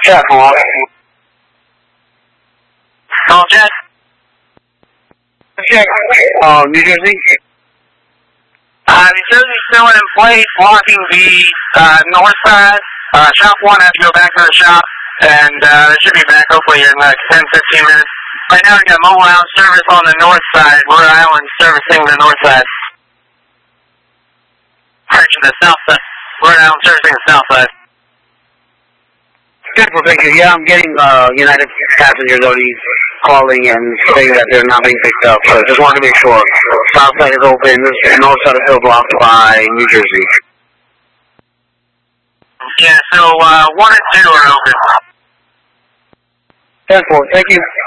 Jeff, hello. Call Jeff. Check. New Jersey? New Jersey's still in place, blocking the north side. Shop 1 has to go back to the shop, and they should be back hopefully in like 10, 15 minutes. Right now we've got Mobile Island service on the north side, Rhode Island servicing the north side. Correction, the south side. Rhode Island servicing the south side. Good, well, thank you. Yeah, I'm getting United passengers already calling and saying that they're not being picked up, so just wanted to make sure. South side is open, the north side is still blocked by New Jersey. Yeah, so 1 and 2 are open. 10-4, thank you.